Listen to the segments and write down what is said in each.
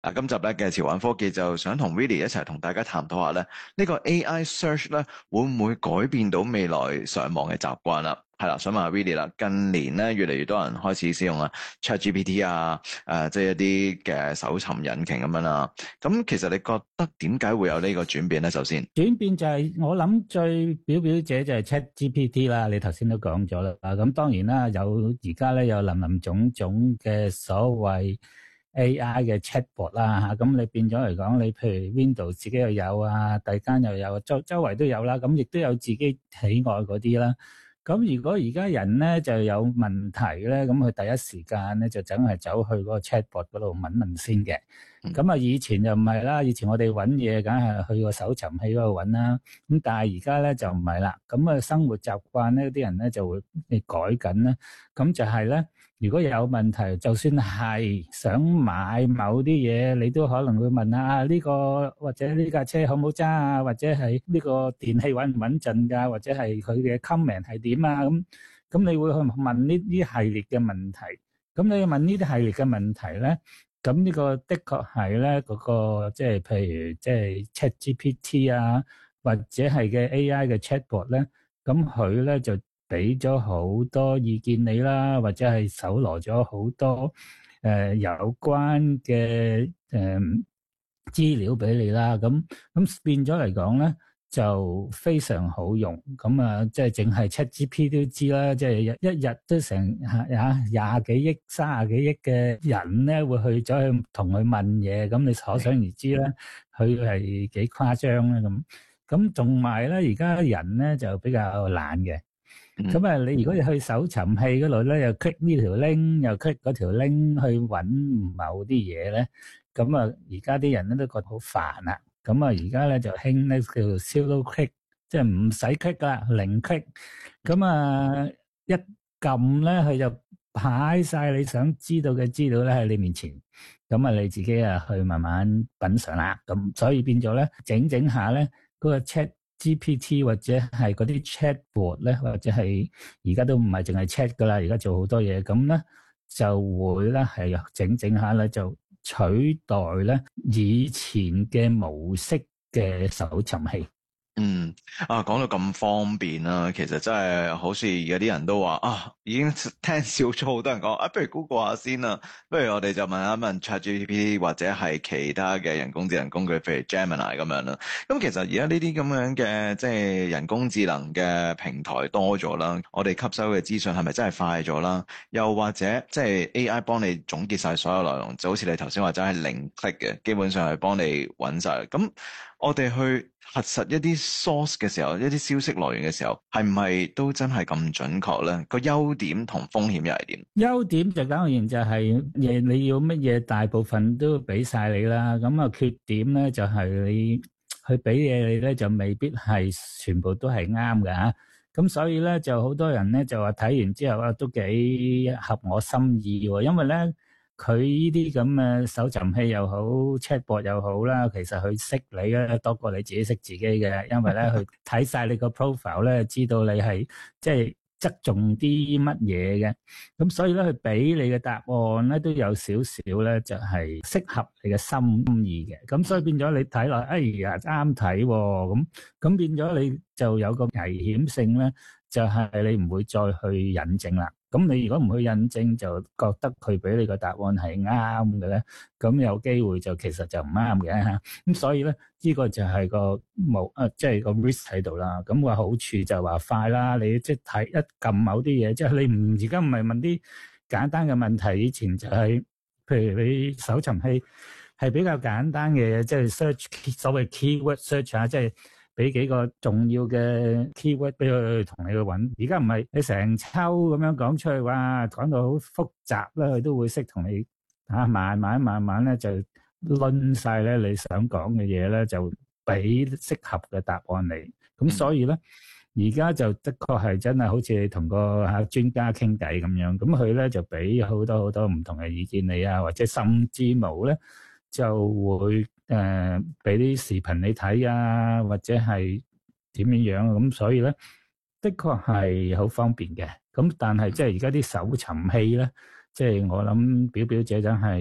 今集咧嘅潮玩科技就想同 Willy 一齊同大家探討下咧，呢個 AI search 咧會唔會改變到未來上網嘅習慣啦？係啦，想問下 Willy 啦，近年咧越嚟越多人開始使用ChatGPT 啊，即係一啲嘅搜尋引擎咁樣啦。咁其實你覺得點解會有呢個轉變咧？首先， 轉變就係我諗最表者就係 ChatGPT 啦，你頭先都講咗啦。咁當然啦，而家咧有林林種種嘅所謂 AI 嘅 chatbot 啦嚇，咁你變咗嚟講，你譬如 Windows 自己又有啊，第間又有，周圍都有啦，咁亦都有自己喜愛嗰啲啦。咁如果而家人咧就有問題咧，咁佢第一時間咧就梗係走去嗰個 chatbot 嗰度問問先嘅。咁啊，以前就唔係啦，以前我哋揾嘢梗係去個搜尋器嗰度揾啦。咁但係而家咧就唔係啦。咁啊，生活習慣咧，啲人咧就會改緊啦。咁就係咧，如果有問題，就算係想買某啲嘢，你都可能會問啊，呢個或者呢架車好唔好揸啊，或者係呢個電器穩唔穩陣㗎，或者係佢嘅 comment 係點啊？咁你會去問呢啲系列嘅問題。咁你問呢啲系列嘅問題咧？咁呢個的確係咧，嗰個即係譬如即係 ChatGPT 啊，或者係嘅 AI 嘅 chatbot 咧，咁佢咧就俾咗好多意見你啦，或者係搜羅咗好多有關嘅資料俾你啦。咁變咗嚟講咧，就非常好用。咁啊，即係淨係 ChatGPT 都知啦，即係一日都成廿幾億、30幾億嘅人咧，會去咗去同佢問嘢。咁你可想而知咧，佢係幾誇張咧咁。咁同埋咧，而家人咧就比較懶嘅。咁啊，你如果你去搜尋器嗰度咧，又 click 呢條 link，又 click 嗰條 link 去揾某啲嘢咧，咁啊，而家啲人咧都覺得好煩啦。咁啊，而家咧就興咧叫做 zero click，即係唔使 click 噶啦，零 click。咁啊，一撳咧，佢就擺晒你想知道嘅資料咧喺你面前。咁啊，你自己啊去慢慢品嘗啦。咁所以變咗咧，整下咧，嗰個 ChatGPT 或者係嗰啲 chatbot 咧，或者係而家都唔係淨係 chat 噶啦，而家做好多嘢。咁咧就會咧係整下咧就取代咧以前嘅模式嘅搜尋器。 講到咁方便啦，其實真係好似而家啲人都話已經聽少咗好多人講不如 Google 下先啦，不如我哋就問一問 ChatGPT 或者係其他嘅人工智能工具，譬如 Gemini 咁樣啦。咁其實而家呢啲咁樣嘅即係人工智能嘅平台多咗啦，我哋吸收嘅資訊係咪真係快咗啦？又或者即係 AI 幫你總結晒所有內容，就好似你頭先話齋係零 click 嘅，基本上係幫你揾晒。咁我哋去核實一啲 source 嘅時候，一啲消息來源嘅時候，係唔係都真係咁準確咧？個優點同風險又係點？ 優點就當然就係你要乜嘢，大部分都俾晒你啦。咁啊，缺點咧就係你去俾嘢你咧，就未必係全部都係啱嘅嚇。咁所以咧，就好多人咧就話睇完之後都幾合我心意喎，因為咧。佢呢啲咁嘅搜尋器又好 chatbot 又好啦，其實佢識你咧多過你自己識自己嘅，因為咧佢睇晒你個 profile 咧，知道你係即係側重啲乜嘢嘅，咁所以咧佢俾你嘅答案咧都有少少咧就係適合你嘅心意嘅，咁所以變咗你睇落，哎呀啱睇喎，咁變咗你就有個危險性咧，就係你唔會再去引證啦。咁你如果唔去印證，就覺得佢俾你個答案係啱嘅咧，咁有機會就其實就唔啱嘅嚇。咁所以咧，呢個就係個即係個 risk 喺度啦。咁個好處就話快啦，你即係睇一撳某啲嘢，即係你而家唔係問啲簡單嘅問題，以前就係譬如你搜尋器係比較簡單嘅嘢，即係 search 所謂 keyword search 啊，即係。俾幾個重要嘅 keyword 俾佢同你去揾，而家唔係你成抽咁樣講出去，哇，講到好複雜啦，佢都會識同你慢慢咧就論晒咧你想講嘅嘢咧，就俾適合嘅答案你。咁所以咧，而家就的確係真係好似你同個專家傾偈咁樣，咁佢咧就俾好多唔同嘅意見你啊，或者甚至冇咧就會。俾啲視頻你睇啊，或者係點樣咁，所以咧的確係好方便嘅。咁但係即係而家啲搜尋器咧，即係我諗表姐真係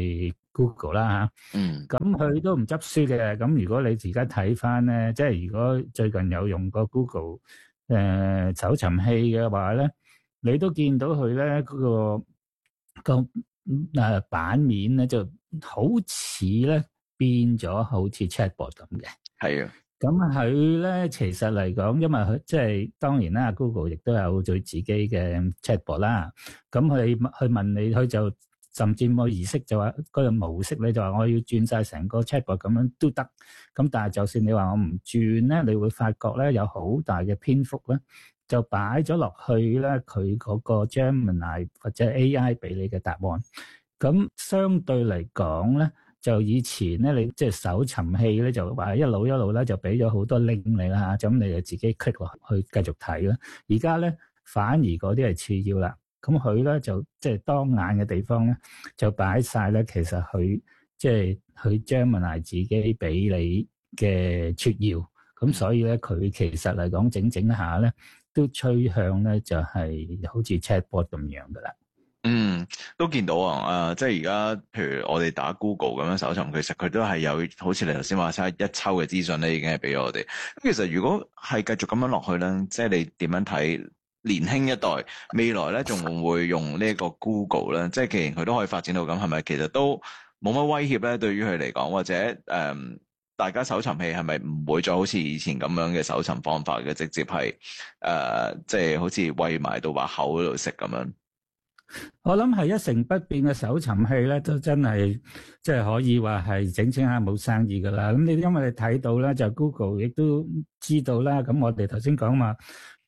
Google 啦嚇。 嗯咁佢都唔執輸嘅。咁如果你而家睇翻咧，即係如果最近有用過 Google 搜尋器嘅話咧，你都見到佢咧個版面咧就好似咧變咗好似 chatbot 咁嘅。 係啊， 咁佢咧其實嚟講，因為佢即係當然啦，Google 亦都有佢自己嘅 chatbot 啦。咁佢去問你，佢就甚至個儀式就話嗰個模式咧就話我要轉晒成個 chatbot 咁樣都得。咁但係就算你話我唔轉咧，你會發覺咧有好大嘅篇幅咧就擺咗落去咧佢嗰個 Gemini 或者 AI 俾你嘅答案。咁相對嚟講咧，就以前咧，你即係搜尋器咧，就話一路咧就俾咗好多 link 你啦嚇，咁你就自己 click 落去繼續睇啦。而家咧反而嗰啲係次要啦，咁佢咧就即係當眼嘅地方咧，就擺晒咧，其實佢即係佢 Gemini 自己俾你嘅撮要，咁所以咧佢其實嚟講整下咧，都趨向咧就係好似 chatbot 咁樣噶啦。 嗯，都見到啊，即係而家，譬如我哋打 Google 咁樣搜尋，其實佢都係有，好似你頭先話齋一抽嘅資訊咧，已經係俾咗我哋。咁其實如果係繼續咁樣落去咧，即係你點樣睇年輕一代未來咧，仲會唔會用呢一個 Google 咧？即係既然佢都可以發展到咁，係咪其實都冇乜威脅咧？對於佢嚟講，或者大家搜尋器係咪唔會再好似以前咁樣嘅搜尋方法嘅，直接係即係好似餵埋到把口嗰度食咁樣？ 我諗係一成不變嘅搜尋器咧，都真係即係可以話係整下冇生意噶啦。咁你因為你睇到咧，就 Google 亦都知道啦。咁我哋頭先講話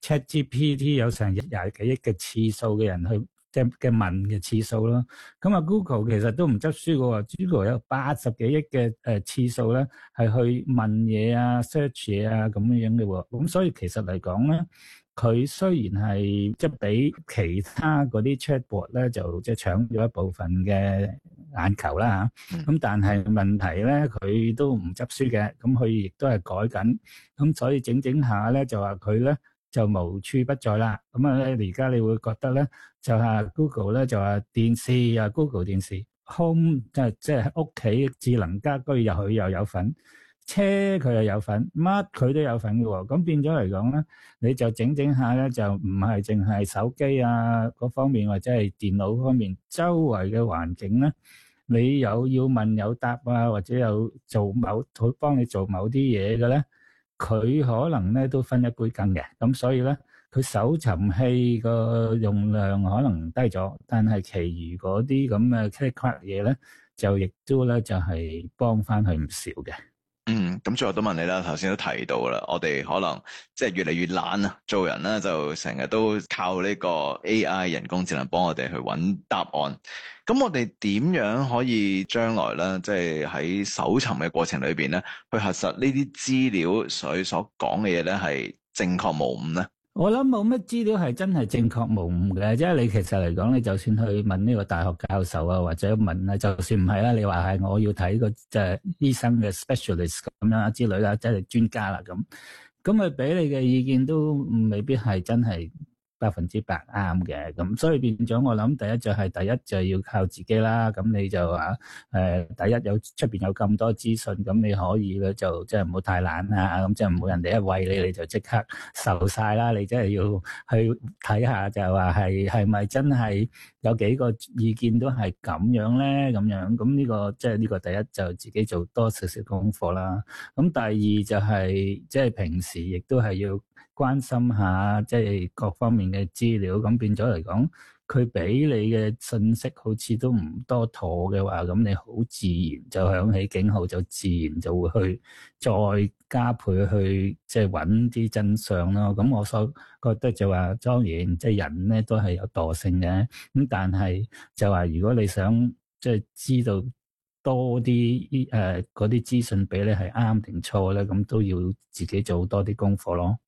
ChatGPT 有成廿幾億嘅次數嘅人去即係嘅問嘅次數咯。咁啊 Google 其實都唔執輸嘅喎，Google 有80幾億嘅次數咧，係去問嘢啊、search 嘢啊咁樣嘅喎。咁所以其實嚟講咧，佢雖然係即係比其他嗰啲 chatbot 咧就即係搶咗一部分嘅眼球啦嚇，咁但係問題咧佢都唔執輸嘅，咁佢亦都係改緊，咁所以整下咧就話佢咧就無處不在啦。咁啊咧而家你會覺得咧就係 Google 咧就話電視啊 Google 電視 Home 即係屋企智能家居佢又有份。車佢又有份，乜佢都有份嘅喎，咁變咗嚟講咧，你就整下咧，就唔係淨係手機啊嗰方面或者係電腦方面，周圍嘅環境咧，你有要問有答啊，或者有做佢幫你做某啲嘢嘅咧，佢可能咧都分一杯羹嘅，咁所以咧，佢搜尋器個用量可能低咗，但係其餘嗰啲咁嘅 click 嘢咧，就亦都咧就係幫翻佢唔少嘅。 咁最後都問你啦，頭先都提到啦，我哋可能即係越嚟越懶啊，做人咧就成日都靠呢個 AI 人工智能幫我哋去揾答案。咁我哋點樣可以將來咧，即係喺搜尋嘅過程裏邊咧，去核實呢啲資料佢所講嘅嘢咧係正確無誤咧？ 我諗冇乜資料係真係正確無誤嘅，即係你其實嚟講，你就算去問呢個大學教授啊，或者問啊，就算唔係啦，你話係我要睇個即係醫生嘅 specialist 咁樣之類啦，即係專家啦咁佢俾你嘅意見都未必係真係100%啱嘅，咁所以變咗我諗第一就要靠自己啦。咁你就話第一有出邊有咁多資訊，咁你可以咧就即係唔好太懶啊，咁即係唔好人哋一餵你就即刻受晒啦。你真係要去睇下就話係咪真係有幾個意見都係咁樣咧？咁樣咁呢個即係呢個第一就自己做多少少功課啦。咁第二就係即係平時亦都係要關心下即係各方面嘅資料，咁變咗嚟講，佢俾你嘅信息好似都唔多妥嘅話，咁你好自然就響起警號，就自然就會去再加倍去即係揾啲真相咯。咁我所覺得就話，當然即係人咧都係有惰性嘅，咁但係就話如果你想即係知道多啲嗰啲資訊俾你係啱定錯咧，咁都要自己做多啲功課咯。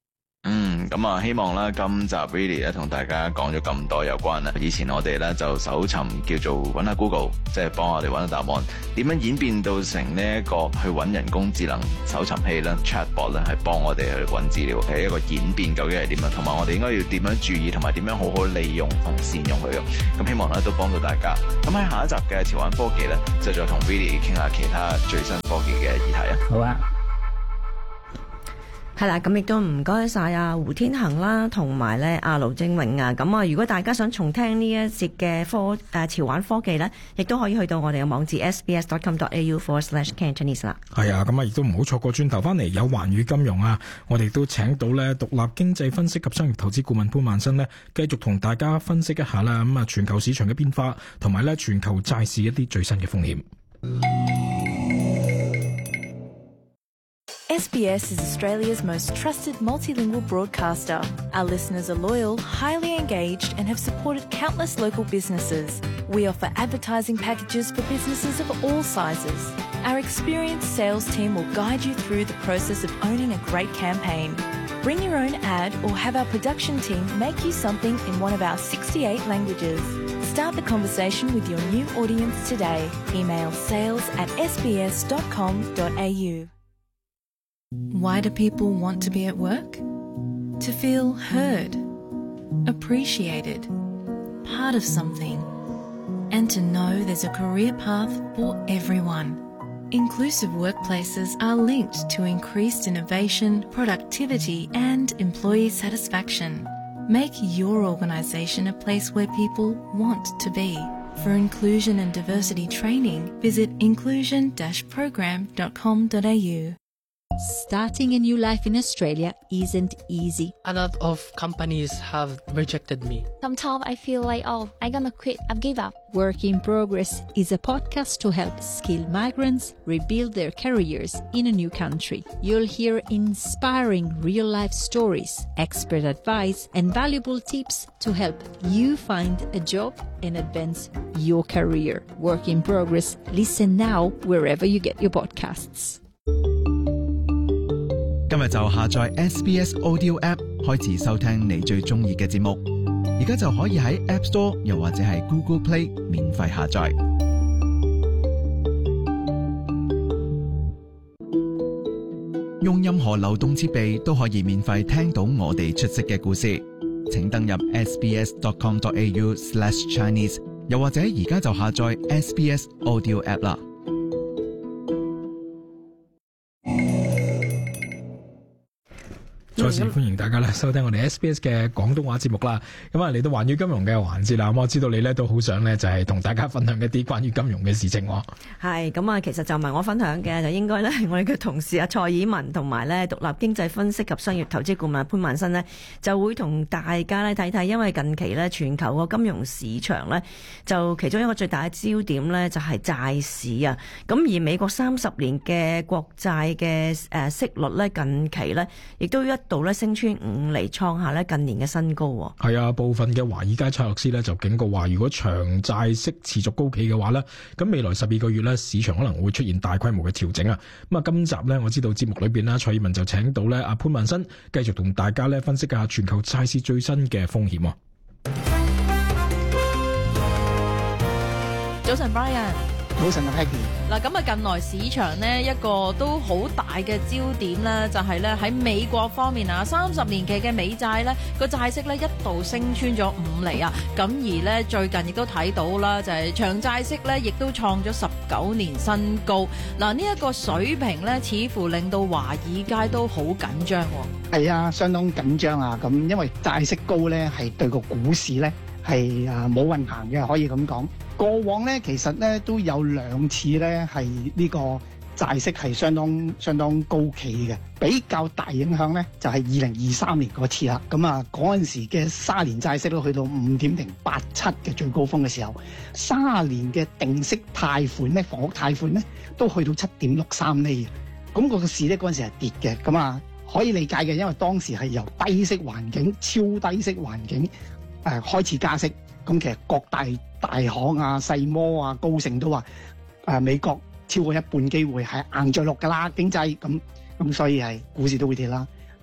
咁啊，希望啦，今集 Willy 咧同大家講咗咁多有關啦。以前我哋咧就搜尋叫做揾下 Google，即係幫我哋揾到答案。點樣演變到成呢一個去揾人工智能搜尋器咧 Chatbot 咧，係幫我哋去揾資料嘅一個演變，究竟係點樣？同埋我哋應該要點樣注意，同埋點樣好好利用同善用佢嘅。咁希望咧都幫到大家。咁喺下一集嘅潮玩科技咧，就再同 Willy 傾下其他最新科技嘅議題啊。 好啊。 係啦，咁亦都唔該晒阿胡天行啦，同埋咧阿盧正榮啊。咁啊，如果大家想重聽呢一節嘅潮玩科技咧，亦都可以去到我哋嘅網址 sbs.com.au/Cantonese 啦。 係啊，咁啊，亦都唔好錯過轉頭翻嚟有環宇金融啊！我哋都請到咧獨立經濟分析及商業投資顧問潘萬新呢，繼續同大家分析一下啦。咁啊，全球市場嘅變化，同埋咧全球債市一啲最新嘅風險。 SBS is Australia's most trusted multilingual broadcaster. Our listeners are loyal, highly engaged, and have supported countless local businesses. We offer advertising packages for businesses of all sizes. Our experienced sales team will guide you through the process of owning a great campaign. Bring your own ad or have our production team make you something in one of our 68 languages. Start the conversation with your new audience today. Email sales@sbs.com.au. Why do people want to be at work? To feel heard, appreciated, part of something, and to know there's a career path for everyone. Inclusive workplaces are linked to increased innovation, productivity, and employee satisfaction. Make your organisation a place where people want to be. For inclusion and diversity training, visit inclusion-program.com.au. Starting a new life in Australia isn't easy. A lot of companies have rejected me. Sometimes I feel like, I'm gonna quit, I've give up. Work in Progress is a podcast to help skilled migrants rebuild their careers in a new country. You'll hear inspiring real-life stories, expert advice, and valuable tips to help you find a job and advance your career. Work in Progress. Listen now wherever you get your podcasts. 今日就下載 SBS Audio App 開始收聽你最中意嘅節目，而家就可以喺 App Store 又或者係 Google Play 免費下載。用任何流動設備都可以免費聽到我哋出色嘅故事，請登入 sbs.com.au/Chinese， 又或者而家就下載 SBS Audio App 啦。 再次歡迎大家咧收聽我哋 SBS 嘅廣東話節目啦。咁啊嚟到環宇金融嘅環節啦。咁我知道你咧都好想咧就係同大家分享一啲關於金融嘅事情。 係咁啊，其實就唔係我分享嘅，就應該咧我哋嘅同事蔡以文同埋咧獨立經濟分析及商業投資顧問潘萬新呢，就會同大家咧睇睇，因為近期咧全球個金融市場咧就其中一個最大嘅焦點咧就係債市啊。咁而美國30年嘅國債嘅息率咧近期咧亦都一度咧升穿5厘，創下咧近年嘅新高。 係啊，部分嘅華爾街策略師咧就警告話，如果長債息持續高企嘅話咧，咁未來12個月咧市場可能會出現大規模嘅調整啊。咁啊，今集咧我知道節目裏邊啦，蔡以文就請到咧阿潘萬新繼續同大家咧分析下全球債市最新嘅風險。 早晨 Brian。 早晨啊 Peggy。 嗱，咁啊近來市場呢一個都好大嘅焦點咧，就係咧喺美國方面啊，30年期嘅美債咧個債息咧一度升穿咗5厘啊，咁而咧最近亦都睇到啦，就係長債息咧亦都創咗19年新高。嗱，呢一個水平咧，似乎令到華爾街都好緊張。 係啊，相當緊張啊！咁因為債息高咧，係對個股市咧係冇運行嘅，可以咁講。過往咧，其實咧都有2次咧係呢個債息係相當高企嘅，比較大影響咧就係2023年嗰次啦。咁啊嗰陣時嘅30年債息都去到5.087嘅最高峰嘅時候，30年嘅定息貸款咧，房屋貸款咧都去到7.63厘。咁個市咧嗰陣時係跌嘅，咁啊可以理解嘅，因為當時係由低息環境、超低息環境開始加息。咁其實各大行啊、世摩啊、高盛都話美國超過一半機會係硬着陸㗎啦，經濟咁所以係股市都會跌啦。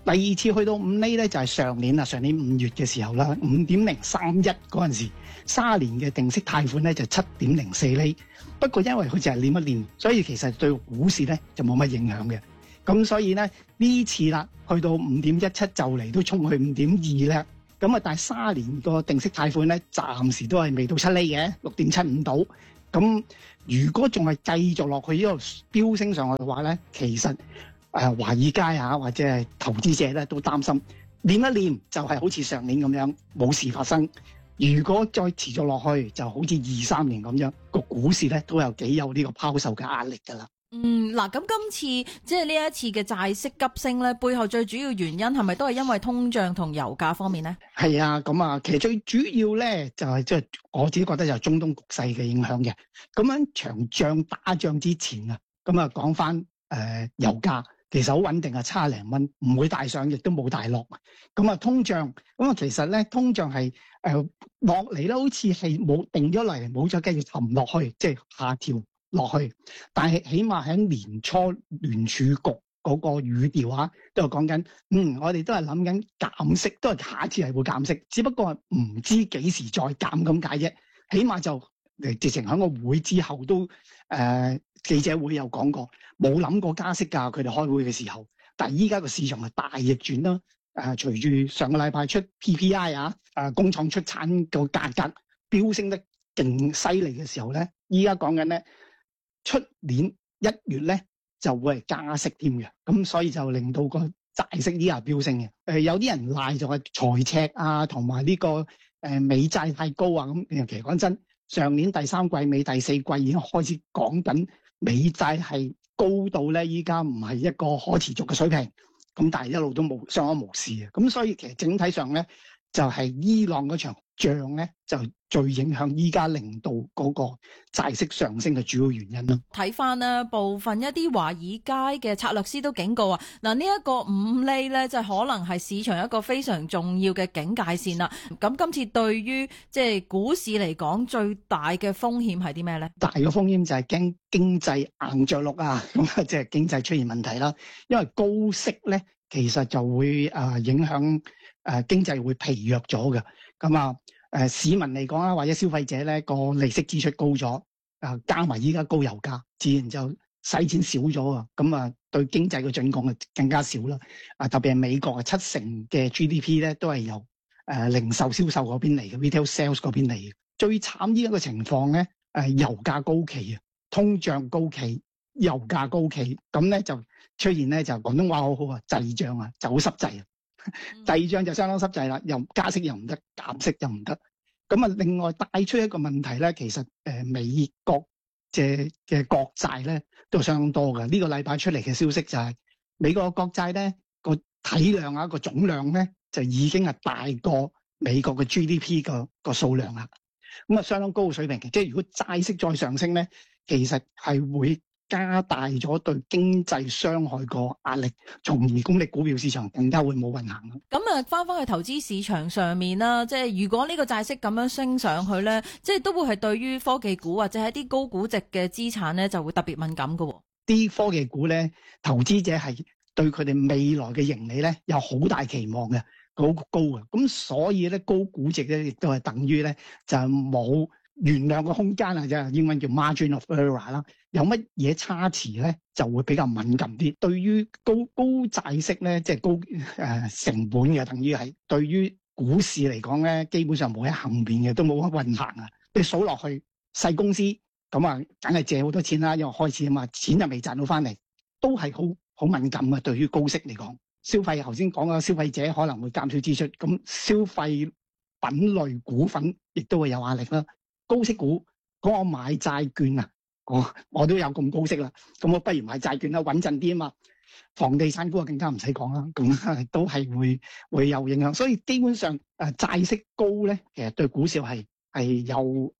第二次去到5厘咧，就係上年5月嘅時候啦，5.031嗰陣時，30年嘅定息貸款咧就7.04厘。不過因為佢就係念一念，所以其實對股市咧就冇乜影響嘅。咁所以咧呢次啦，去到5.17就嚟都衝去5.2咧。咁啊，但係30年個定息貸款咧，暫時都係未到7厘嘅，6.75到。咁如果仲係繼續落去呢個飆升上去嘅話咧，其實華爾街或者係投資者咧都擔心，念一念就係好似上年咁樣冇事發生。如果再持續落去，就好似2-3年咁樣，個股市咧都有幾有呢個拋售嘅壓力㗎啦。 嗱，咁今次即係呢一次嘅債息急升咧，背後最主要原因係咪都係因為通脹同油價方面咧？ 係啊，咁啊，其實最主要咧就係即係我自己覺得就係中東局勢嘅影響嘅。咁樣場仗打仗之前啊，咁啊講翻油價其實好穩定啊，70零蚊，唔會大上亦都冇大落。咁啊通脹，咁啊其實咧通脹係落嚟咧，好似係冇定咗嚟，冇咗繼續沉落去，即係下調落去。但係起碼喺年初聯儲局嗰個語調都係講緊，我哋都係諗緊減息，都係下次係會減息，只不過唔知幾時再減咁解啫。起碼就直情喺個會之後都記者會有講過，冇諗過加息㗎。佢哋開會嘅時候，但係依家個市場係大逆轉啦。隨住上個禮拜出 PPI 工廠出產個價格飆升得勁犀利嘅時候咧，依家講緊咧出年1月咧就會係加息添嘅，咁所以就令到個債息依家飆升嘅。有啲人賴就係財赤同埋呢個美債太高咁。其實講真，上年第三季尾第四季已經開始講緊美債係高到咧，依家唔係一個可持續嘅水平。咁但係一路都冇相安無事嘅。咁所以其實整體上咧，就係伊朗嗰場仗咧，就最影響依家令到嗰個債息上升嘅主要原因咯。 睇翻呢部分一啲華爾街嘅策略師都警告嗱，呢一個5厘咧，就可能係市場一個非常重要嘅警戒線啦。咁今次對於即係股市嚟講，最大嘅風險係啲咩咧？大嘅風險就係驚經濟硬着陸咁即係經濟出現問題啦。因為高息咧，其實就會影響經濟會疲弱咗嘅。咁市民嚟講或者消費者咧，個利息支出高咗，加埋依家高油價，自然就使錢少咗咁對經濟嘅進貢更加少啦。特別係美國70%嘅 GDP 咧都係由零售銷售嗰邊嚟嘅 ，retail sales 嗰邊嚟嘅。最慘依家嘅情況咧，油價高企通脹高企，油價高企，咁咧就出現咧就廣東話好好滯脹就好濕滯滯脹就相當濕滯啦，又加息又唔得，減息又唔得。咁另外帶出一個問題咧，其實美國嘅國債咧都相當多嘅。呢個禮拜出嚟嘅消息就係美國國債咧個體量個總量咧就已經係大過美國嘅 GDP 個數量啦。咁相當高嘅水平。即係如果債息再上升咧，其實係會加大咗對經濟傷害個壓力，從而咁你股票市場更加會冇運行。咁翻去投資市場上面啦，即係如果呢個債息咁樣升上去咧，即係都會係對於科技股或者係一啲高估值嘅資產咧，就會特別敏感㗎。啲科技股咧，投資者係對佢哋未來嘅盈利咧有好大期望嘅，好高嘅。咁所以咧高估值咧，亦都係等於咧就冇原諒嘅空間就英文叫 margin of error 啦。有乜嘢差池咧，就會比較敏感啲。對於高債息咧，即係高成本嘅，等於係對於股市嚟講咧，基本上冇喺後面嘅，都冇乜運行啊。你數落去細公司咁梗係借好多錢啦，因為開始錢就未賺到翻嚟，都係好敏感嘅。對於高息嚟講，消費頭先講嘅消費者可能會減少支出，咁消費品類股份亦都會有壓力啦。高息股講我買債券我都有咁高息啦，咁我不如買債券啦，穩陣啲房地產股更加唔使講啦，咁都係會有影響。所以基本上債息高咧，其實對股市係有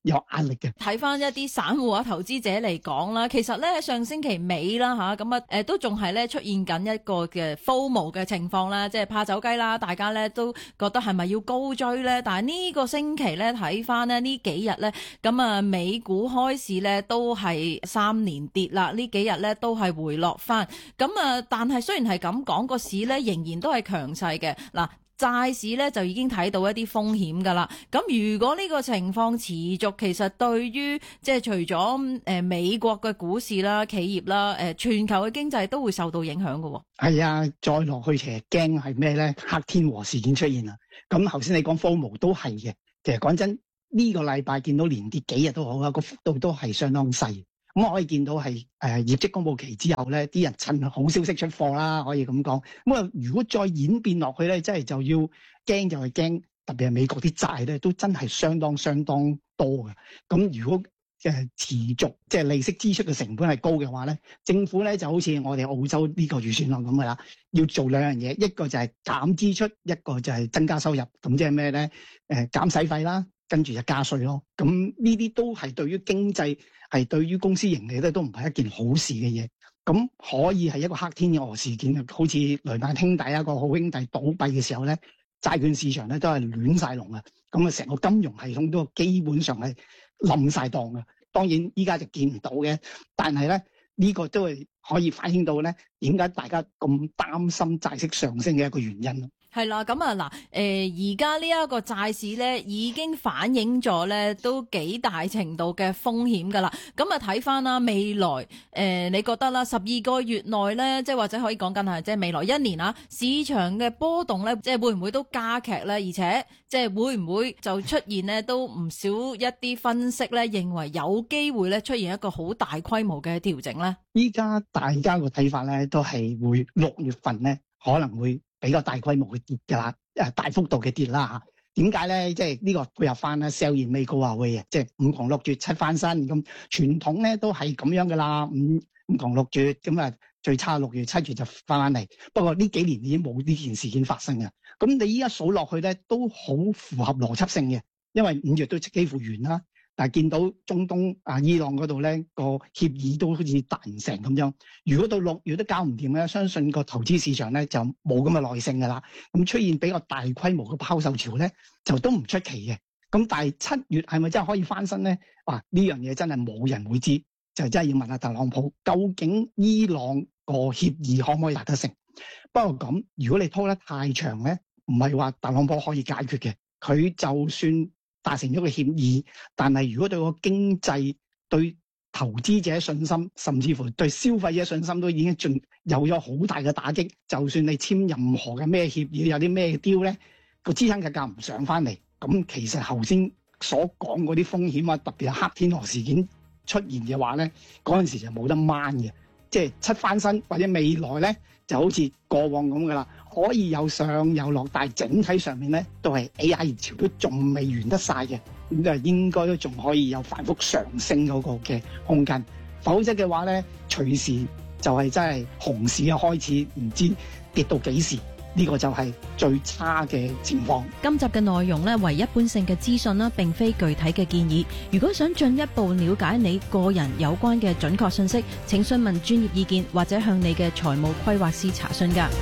有壓力嘅。 睇翻一啲散戶啊投資者嚟講啦，其實咧喺上星期尾啦嚇，咁啊都仲係咧出現緊一個嘅 FOMO 嘅情況啦，即係怕走雞啦，大家咧都覺得係咪要高追咧？但係呢個星期咧睇翻呢幾日咧，咁啊美股開市咧都係3連跌啦，呢幾日咧都係回落翻，咁啊但係雖然係咁講，個市咧仍然都係強勢嘅嗱。債市咧就已經睇到一啲風險㗎啦。咁如果呢個情況持續，其實對於即係除咗美國嘅股市啦、企業啦、全球嘅經濟都會受到影響㗎。 係啊，再落去其實驚係咩咧？黑天鵝事件出現啦。咁頭先你講 FOMO 都係嘅。其實講真，呢個禮拜見到連跌幾日都好啦，個幅度都係相當細。咁我可以見到係業績公佈期之後咧，啲人趁好消息出貨啦，可以咁講。咁啊，如果再演變落去咧，真係就要驚就係驚，特別係美國啲債咧，都真係相當多嘅。咁如果持續即係利息支出嘅成本係高嘅話咧，政府咧就好似我哋澳洲呢個預算案咁嘅啦，要做兩樣嘢，一個就係減支出，一個就係增加收入。咁即係咩咧？減使費啦，跟住就加稅咯。咁呢啲都係對於經濟，係對於公司盈利咧都唔係一件好事嘅嘢。咁可以係一個黑天鵝事件，好似雷曼兄弟一個好兄弟倒閉嘅時候咧，債券市場咧都係亂晒龍啊。咁啊，成個金融系統都基本上係冧晒檔嘅。當然依家就見唔到嘅，但係咧呢個都係可以反映到咧點解大家咁擔心債息上升嘅一個原因。 係啦，咁啊嗱，而家呢一個債市咧已經反映咗咧都幾大程度嘅風險㗎啦。咁啊睇翻啦，未來你覺得啦，12個月內咧，即係或者可以講緊係即係未來1年啊，市場嘅波動咧，即係會唔會都加劇咧？而且即係會唔會就出現咧都唔少一啲分析咧，認為有機會咧出現一個好大規模嘅調整咧？ 依家大家個睇法咧都係會6月份咧可能會比較大規模嘅跌㗎啦，大幅度嘅跌啦嚇。點解咧？即係呢個配合翻啦 ，sell in May go away 即係5窮6絕7翻身咁。傳統咧都係咁樣㗎啦，五窮6絕咁啊，最差6月7月就翻嚟。不過呢幾年已經冇呢件事件發生嘅。咁你依家數落去咧都好符合邏輯性嘅，因為5月都幾乎完啦。但係見到中東伊朗嗰度咧個協議都好似達唔成咁樣，如果到6月都搞唔掂咧，相信個投資市場咧就冇咁嘅耐性㗎啦。咁出現比較大規模嘅拋售潮咧，就都唔出奇嘅。咁但係7月係咪真係可以翻身咧？呢樣嘢真係冇人會知，就真係要問下特朗普，究竟伊朗個協議可唔可以達得成？不過咁，如果你拖得太長咧，唔係話特朗普可以解決嘅，佢就算達成咗個協議，但係如果對個經濟、對投資者信心，甚至乎對消費者信心都已經有咗好大嘅打擊。就算你簽任何嘅咩協議，有啲咩 deal 咧，個資產價格唔上翻嚟，咁其實頭先所講嗰啲風險啊，特別係黑天鵝事件出現嘅話咧，嗰陣時就冇得掹嘅，即係七翻身或者未來咧就好似過往咁噶啦。可以有上有落，但係整體上面咧都係 AI 熱潮都仲未完得晒嘅，咁就應該都仲可以有反覆上升嗰個嘅空間。否則嘅話咧，隨時就係真係熊市嘅開始，唔知跌到幾時，呢個就係最差嘅情況。 今集嘅內容咧為一般性嘅資訊啦，並非具體嘅建議。如果想進一步了解你個人有關嘅準確信息，請詢問專業意見或者向你嘅財務規劃師查詢㗎。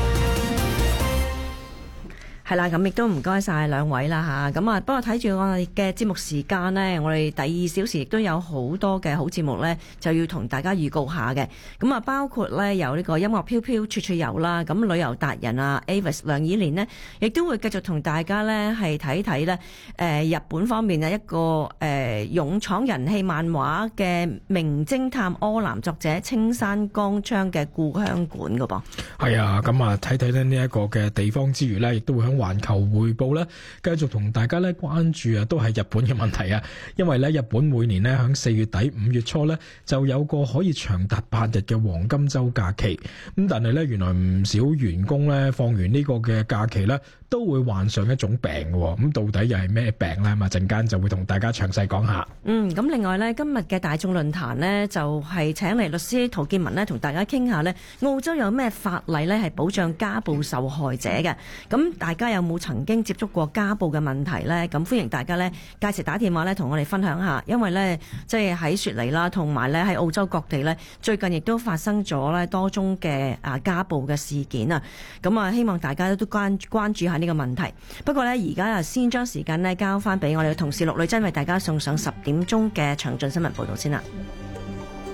係啦，咁亦都唔該晒兩位啦吓，咁不過睇住我哋嘅節目時間呢，我哋第2小時亦都有好多嘅好節目呢，就要同大家預告下嘅。咁包括呢有呢個音樂飄飄處處遊啦，咁旅遊達人Avis 梁以蓮呢，亦都會繼續同大家呢係睇睇呢日本方面一個勇闖人氣漫畫嘅名偵探柯南作者青山剛昌嘅故鄉館噶噃。 係啊，咁睇睇呢一個嘅地方之餘呢，亦都會響環球匯報咧，繼續同大家咧關注都係日本嘅問題啊！因為咧日本每年咧響4月底5月初咧就有個可以長達8日嘅黃金週假期，咁但係咧原來唔少員工咧放完呢個嘅假期咧都會患上一種病嘅。咁到底又係咩病咧？咁啊陣間就會同大家詳細講下。 咁另外咧，今日嘅大眾論壇呢，就係請嚟律師陶建文呢，同大家傾下呢澳洲有咩法例呢係保障家暴受害者嘅。咁大家有冇曾經接觸過家暴嘅問題呢？咁歡迎大家呢，屆時打電話呢，同我哋分享下，因為呢，即係喺雪梨啦，同埋呢喺澳洲各地呢，最近亦都發生咗呢多宗嘅家暴嘅事件啊。咁啊，希望大家都關注下呢個問題。不過呢，而家先將時間呢交翻俾我哋嘅同事陸女珍，為大家送上10點鐘嘅詳盡新聞報導先啦。